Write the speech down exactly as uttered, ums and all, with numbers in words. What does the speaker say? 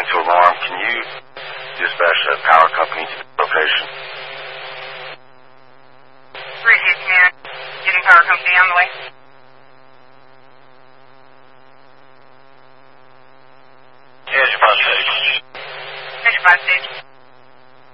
to alarm. Can you dispatch the power company to the location? three two ten. Getting power company on the way. Here's your bus station. Here's your bus station.